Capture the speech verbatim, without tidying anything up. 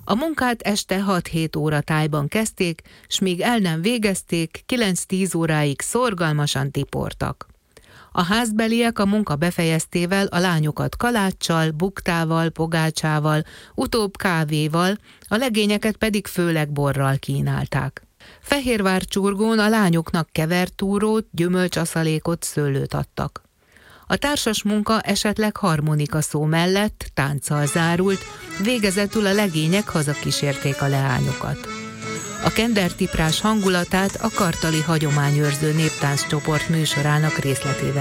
A munkát este hat-hét óra tájban kezdték, s míg el nem végezték, kilenc-tíz óráig szorgalmasan tiportak. A házbeliek a munka befejeztével a lányokat kaláccsal, buktával, pogácsával, utóbb kávéval, a legényeket pedig főleg borral kínálták. Fehérvárcsurgón a lányoknak kevert túrót, gyümölcsaszalékot, szőlőt adtak. A társas munka esetleg harmonika szó mellett tánccal zárult, végezetül a legények hazakísérték a leányokat. A kendertiprás hangulatát a kartali hagyományőrző néptánccsoport műsorának részletével